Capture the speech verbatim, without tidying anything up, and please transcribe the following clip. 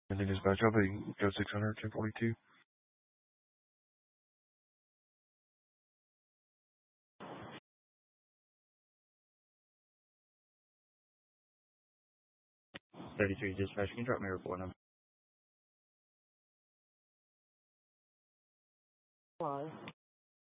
And then dispatch, I'll be go six hundred, ten forty-two. thirty-three dispatch, can you drop me a report number? Why?